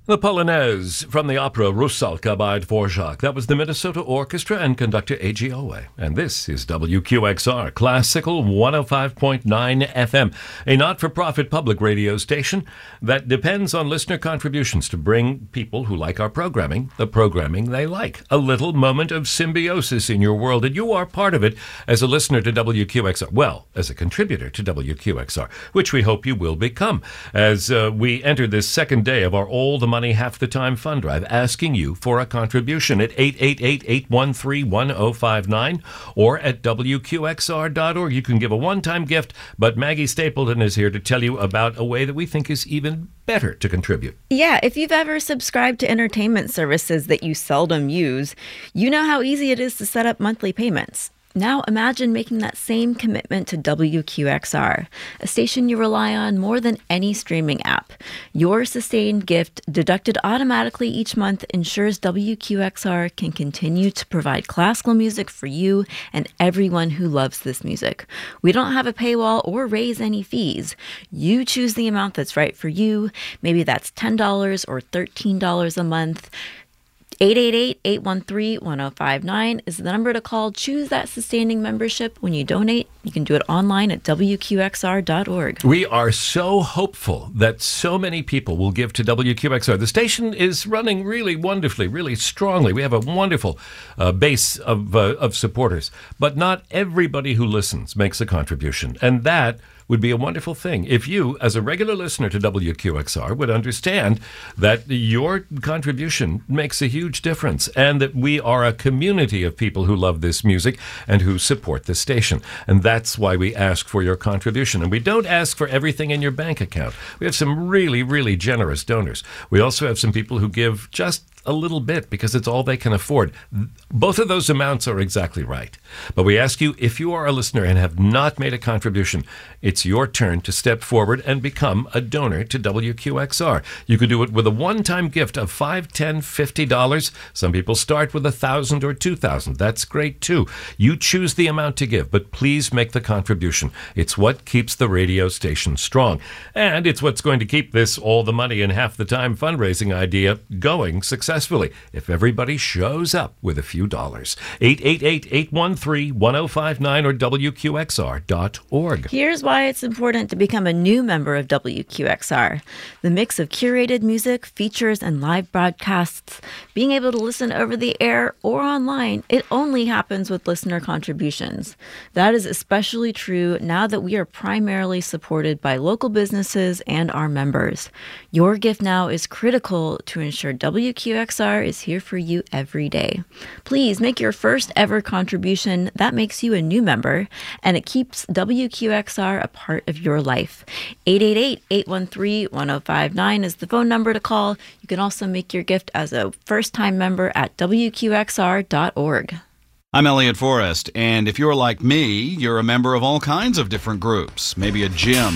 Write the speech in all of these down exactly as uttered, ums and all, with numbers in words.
The Polonaise from the opera Rusalka by Dvorak. That was the Minnesota Orchestra and conductor A G Owe. And this is W Q X R, Classical one oh five point nine F M, a not-for-profit public radio station that depends on listener contributions to bring people who like our programming the programming they like. A little moment of symbiosis in your world, and you are part of it as a listener to W Q X R. Well, as a contributor to W Q X R, which we hope you will become as uh, we enter this second day of our All the Money Half the Time fund drive, asking you for a contribution at eight eight eight, eight one three, one oh five nine or at W Q X R dot org. You can give a one-time gift, but Maggie Stapleton is here to tell you about a way that we think is even better to contribute. Yeah, if you've ever subscribed to entertainment services that you seldom use, you know how easy it is to set up monthly payments. Now imagine making that same commitment to W Q X R, a station you rely on more than any streaming app. Your sustained gift, deducted automatically each month, ensures W Q X R can continue to provide classical music for you and everyone who loves this music. We don't have a paywall or raise any fees. You choose the amount that's right for you. Maybe that's ten dollars or thirteen dollars a month. eight eight eight, eight one three, one oh five nine is the number to call. Choose that sustaining membership. When you donate, you can do it online at W Q X R dot org. We are so hopeful that so many people will give to W Q X R. The station is running really wonderfully, really strongly. We have a wonderful uh, base of, uh, of supporters, but not everybody who listens makes a contribution. And that would be a wonderful thing if you, as a regular listener to W Q X R, would understand that your contribution makes a huge difference and that we are a community of people who love this music and who support the station. And that's why we ask for your contribution. And we don't ask for everything in your bank account. We have some really, really generous donors. We also have some people who give just a little bit because it's all they can afford. Both of those amounts are exactly right. But we ask you, if you are a listener and have not made a contribution, it's your turn to step forward and become a donor to W Q X R. You could do it with a one-time gift of five dollars, ten dollars, fifty dollars. Some people start with one thousand dollars or two thousand dollars. That's great too. You choose the amount to give, but please make the contribution. It's what keeps the radio station strong. And it's what's going to keep this All the Money in Half the Time fundraising idea going successfully. Successfully, if everybody shows up with a few dollars. eight eight eight, eight one three, one oh five nine or W Q X R dot org. Here's why it's important to become a new member of W Q X R. The mix of curated music, features, and live broadcasts, being able to listen over the air or online, it only happens with listener contributions. That is especially true now that we are primarily supported by local businesses and our members. Your gift now is critical to ensure W Q X R is here for you every day. Please make your first ever contribution. That makes you a new member, and it keeps W Q X R a part of your life. eight eight eight, eight one three, one oh five nine is the phone number to call. You can also make your gift as a first-time member at W Q X R dot org. I'm Elliot Forrest, and if you're like me, you're a member of all kinds of different groups. Maybe a gym,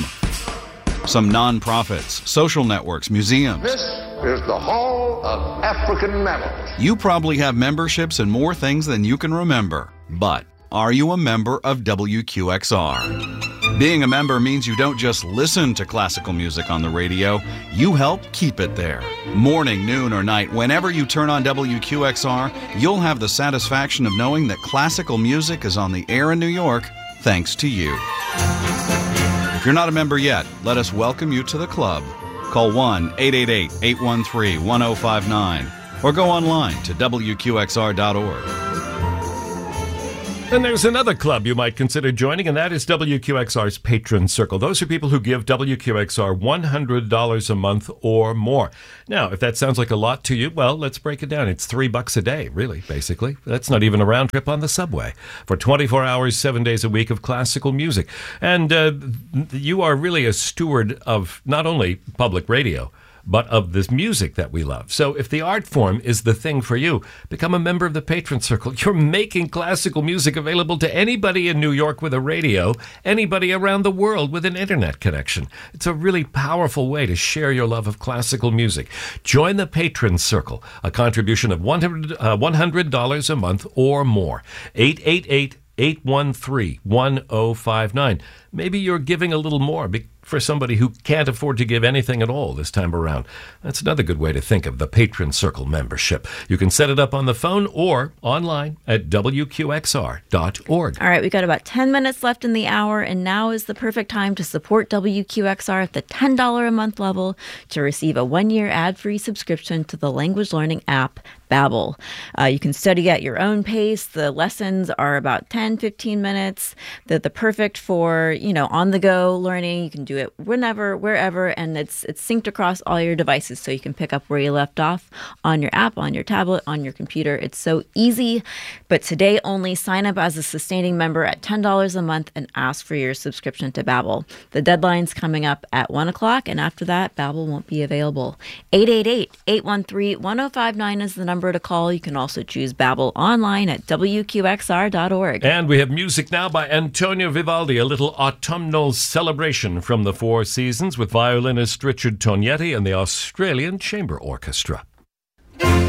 some nonprofits, social networks, museums. This is the Hall of African Mammals. You probably have memberships in more things than you can remember. But are you a member of W Q X R? Being a member means you don't just listen to classical music on the radio, you help keep it there. Morning, noon, or night, whenever you turn on W Q X R, you'll have the satisfaction of knowing that classical music is on the air in New York thanks to you. If you're not a member yet, let us welcome you to the club. Call one eight eight eight, eight one three, one oh five nine or go online to W Q X R dot org. And there's another club you might consider joining, and that is W Q X R's Patron Circle. Those are people who give W Q X R one hundred dollars a month or more. Now, if that sounds like a lot to you, well, let's break it down. It's three bucks a day, really, basically. That's not even a round trip on the subway for twenty-four hours, seven days a week of classical music. And uh, you are really a steward of not only public radio, but of this music that we love. So if the art form is the thing for you, become a member of the Patron Circle. You're making classical music available to anybody in New York with a radio, anybody around the world with an internet connection. It's a really powerful way to share your love of classical music. Join the Patron Circle, a contribution of one hundred dollars a month or more. eight eight eight, eight one three, one oh five nine. Maybe you're giving a little more for somebody who can't afford to give anything at all this time around. That's another good way to think of the Patron Circle membership. You can set it up on the phone or online at W Q X R dot org. All right, we've got about ten minutes left in the hour, and now is the perfect time to support W Q X R at the ten dollars a month level to receive a one-year ad-free subscription to the language learning app Babbel. Uh, you can study at your own pace. The lessons are about ten, fifteen minutes. They're the perfect for, you know, on-the-go learning. You can do it whenever, wherever, and it's it's synced across all your devices, so you can pick up where you left off on your app, on your tablet, on your computer. It's so easy. But today only, sign up as a sustaining member at ten dollars a month and ask for your subscription to Babbel. The deadline's coming up at one o'clock, and after that, Babbel won't be available. eight eight eight, eight one three, one oh five nine is the number to call. You can also choose Babbel online at W Q X R dot org. And we have music now by Antonio Vivaldi, a little autumnal celebration from the Four Seasons with violinist Richard Tognetti and the Australian Chamber Orchestra.